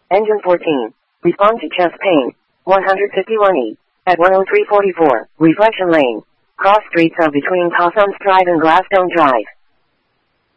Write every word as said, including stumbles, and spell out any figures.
Engine fourteen. Respond to chest pain. one fifty-one E. At one oh three forty-four. Reflection lane. Cross streets of between Possums Drive and Gladstone Drive.